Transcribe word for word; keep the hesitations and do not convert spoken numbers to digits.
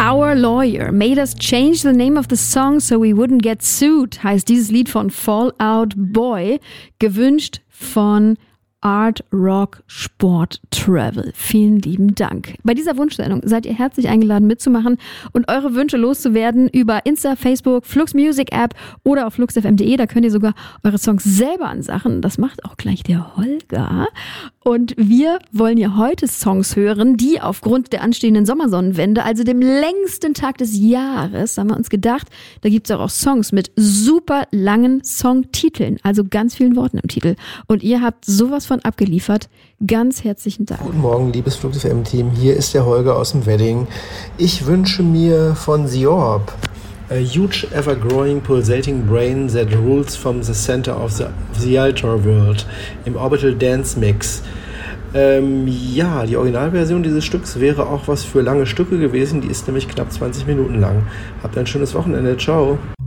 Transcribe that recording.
Our Lawyer made us change the name of the song so we wouldn't get sued, heißt dieses Lied von Fall Out Boy, gewünscht von Art Rock Sport Travel. Vielen lieben Dank. Bei dieser Wunschsendung seid ihr herzlich eingeladen mitzumachen und eure Wünsche loszuwerden über Insta, Facebook, Flux Music App oder auf flux f m punkt de. Da könnt ihr sogar eure Songs selber ansagen. Das macht auch gleich der Holger. Und wir wollen ja heute Songs hören, die aufgrund der anstehenden Sommersonnenwende, also dem längsten Tag des Jahres, haben wir uns gedacht, da gibt es auch Songs mit super langen Songtiteln, also ganz vielen Worten im Titel. Und ihr habt sowas von abgeliefert. Ganz herzlichen Dank. Guten Morgen, liebes Flux F M-Team. Hier ist der Holger aus dem Wedding. Ich wünsche mir von The Orb A huge, ever-growing, pulsating brain that rules from the center of the, of the ultra world im Orbital Dance Mix. Ähm, ja, die Originalversion dieses Stücks wäre auch was für lange Stücke gewesen. Die ist nämlich knapp zwanzig Minuten lang. Habt ein schönes Wochenende. Ciao.